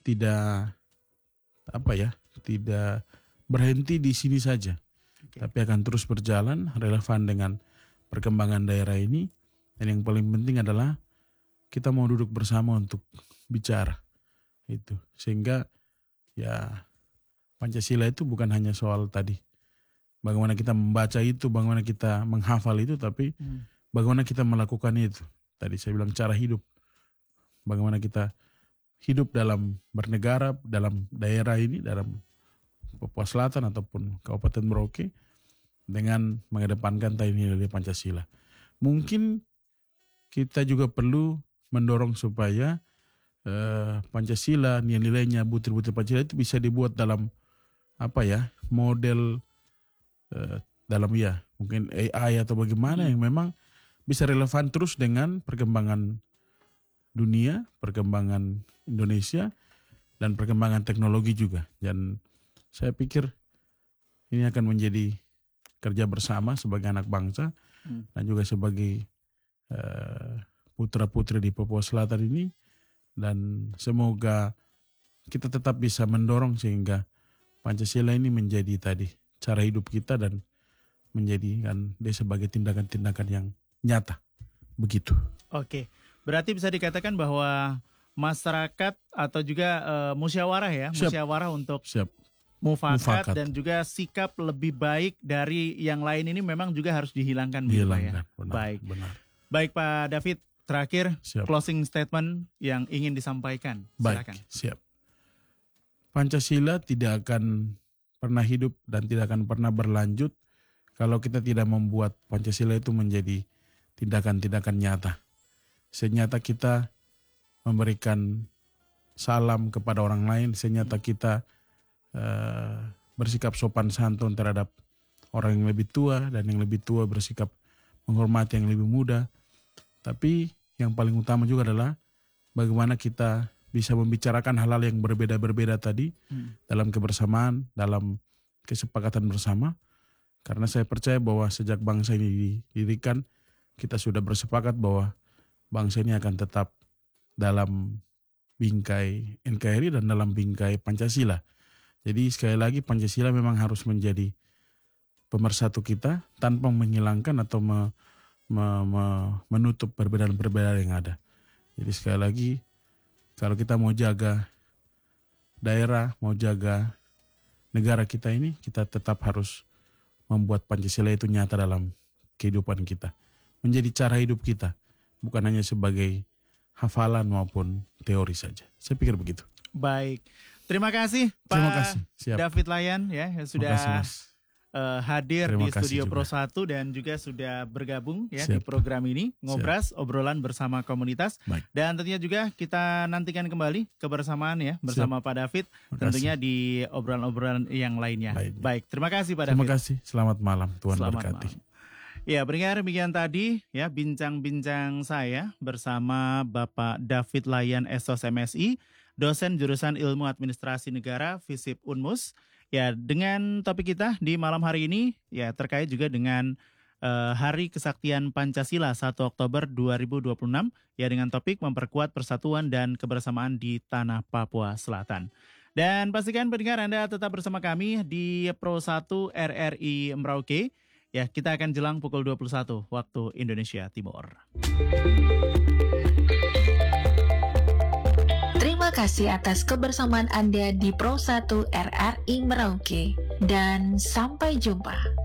tidak tidak berhenti di sini saja, tapi akan terus berjalan relevan dengan perkembangan daerah ini. Dan yang paling penting adalah kita mau duduk bersama untuk bicara itu, sehingga ya Pancasila itu bukan hanya soal tadi bagaimana kita membaca itu, bagaimana kita menghafal itu, tapi bagaimana kita melakukan itu. Tadi saya bilang cara hidup, bagaimana kita hidup dalam bernegara, dalam daerah ini, dalam Papua Selatan ataupun Kabupaten Merauke, dengan mengedepankan nilai Pancasila. Mungkin kita juga perlu mendorong supaya Pancasila, nilai-nilainya, butir-butir Pancasila itu bisa dibuat dalam model dalam mungkin AI atau bagaimana yang memang bisa relevan terus dengan perkembangan dunia, perkembangan Indonesia, dan perkembangan teknologi juga. Dan saya pikir ini akan menjadi kerja bersama sebagai anak bangsa dan juga sebagai putra-putri di Papua Selatan ini, dan semoga kita tetap bisa mendorong sehingga Pancasila ini menjadi tadi cara hidup kita dan menjadikan dia sebagai tindakan-tindakan yang nyata. Begitu. Oke, berarti bisa dikatakan bahwa masyarakat atau juga musyawarah untuk mufakat dan juga sikap lebih baik dari yang lain ini memang juga harus dihilangkan. Benar, baik. Benar. Baik Pak David, terakhir closing statement yang ingin disampaikan. Silakan. Baik, siap. Pancasila tidak akan pernah hidup dan tidak akan pernah berlanjut kalau kita tidak membuat Pancasila itu menjadi tindakan-tindakan nyata. Senyata kita memberikan salam kepada orang lain, senyata kita bersikap sopan santun terhadap orang yang lebih tua, dan yang lebih tua bersikap menghormati yang lebih muda. Tapi yang paling utama juga adalah bagaimana kita bisa membicarakan hal-hal yang berbeda-berbeda tadi dalam kebersamaan, dalam kesepakatan bersama. Karena saya percaya bahwa sejak bangsa ini didirikan, kita sudah bersepakat bahwa bangsa ini akan tetap dalam bingkai NKRI dan dalam bingkai Pancasila. Jadi sekali lagi Pancasila memang harus menjadi pemersatu kita tanpa menghilangkan atau menutup perbedaan-perbedaan yang ada. Jadi sekali lagi, kalau kita mau jaga daerah, mau jaga negara kita ini, kita tetap harus membuat Pancasila itu nyata dalam kehidupan kita. Menjadi cara hidup kita, bukan hanya sebagai hafalan maupun teori saja. Saya pikir begitu. Baik, terima kasih Pak David Layan yang sudah hadir di Studio Pro 1 dan juga sudah bergabung di program ini, Ngobras, obrolan bersama komunitas. Baik. Dan tentunya juga kita nantikan kembali kebersamaan bersama Pak David, tentunya di obrolan-obrolan yang lainnya. Baik, terima kasih Pak David. Terima kasih, selamat malam, Tuhan berkati. Ya, pendengar, demikian tadi bincang-bincang saya bersama Bapak David Layan SOS MSI, dosen jurusan Ilmu Administrasi Negara FISIP Unmus. Ya, dengan topik kita di malam hari ini terkait juga dengan Hari Kesaktian Pancasila 1 Oktober 2026 dengan topik memperkuat persatuan dan kebersamaan di tanah Papua Selatan. Dan pastikan pendengar Anda tetap bersama kami di Pro 1 RRI Merauke. Ya, kita akan jelang pukul 21 waktu Indonesia Timur. Terima kasih atas kebersamaan Anda di Pro 1 RRI Merauke. Dan sampai jumpa.